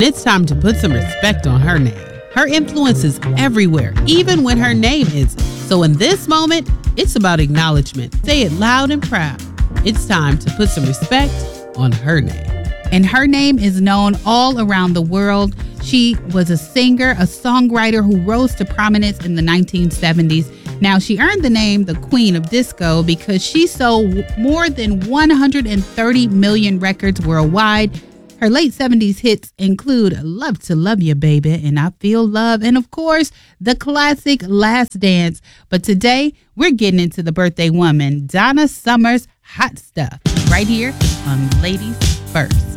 It's time to put some respect on her name. Her influence is everywhere, even when her name isn't. So in this moment, it's about acknowledgement. Say it loud and proud. It's time to put some respect on her name. And her name is known all around the world. She was a singer, a songwriter who rose to prominence in the 1970s. Now, she earned the name the Queen of Disco because she sold more than 130 million records worldwide. Her late 70s hits include Love to Love You, Baby, and I Feel Love, and of course, the classic Last Dance. But today, we're getting into the birthday woman, Donna Summer's Hot Stuff, right here on Ladies First.